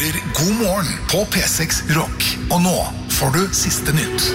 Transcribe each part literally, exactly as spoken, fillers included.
hører God morgen på P seks Rock. Og nå får du siste nytt.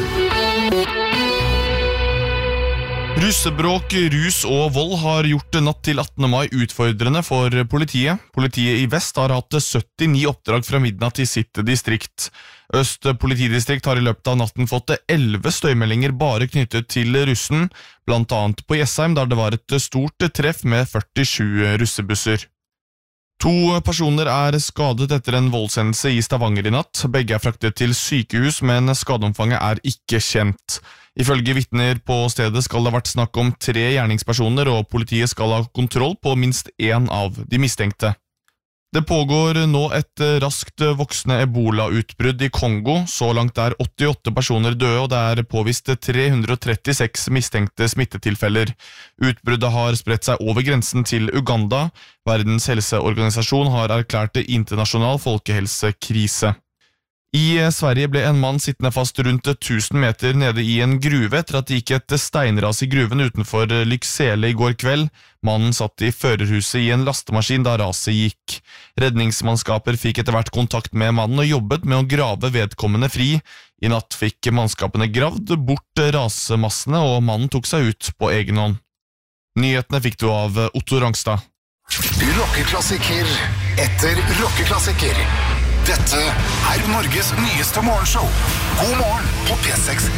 Russebråk, rus og vold har gjort natt til attende mai utfordrende for politiet. Politiet i Vest har hatt syttini oppdrag fra midnatt i sitt distrikt. Øst politidistrikt har i løpet av natten fått elleve støymeldinger bare knyttet til russen, blant annet på Jessheim, der det var et stort treff med førtisju russebusser. To personer er skadet etter en voldshendelse i Stavanger i natt. Begge er fraktet til sykehus, men skadeomfanget er ikke kjent. Ifølge vitner på stedet skal det ha vært snakk om tre gjerningspersoner, og politiet skal ha kontroll på minst én av de mistenkte. Det pågår nå et raskt voksende ebola-utbrudd i Kongo. Så langt er åttiåtte personer døde, og det er påvist tre hundre og trettiseks mistenkte smittetilfeller. Utbruddet har spredt seg over grensen til Uganda. Verdens helseorganisasjon har erklært internasjonal folkehelsekrise. I Sverige ble en mann sittende fast rundt tusen meter nede i en gruve etter at det gikk et steinras i gruven utenfor Lycksele i går kveld. Mannen satt i førerhuset i en lastemaskin da raset gikk. Redningsmannskaper fikk etter hvert kontakt med mannen og jobbet med å grave vedkommende fri. I natt fikk mannskapene gravd bort rasemassene, og mannen tok seg ut på egen hånd. Nyhetene fikk du av Otto Rangstad. Rockeklassiker etter rockeklassiker. Dette er Norges nyeste morgenshow. God morgen på P seks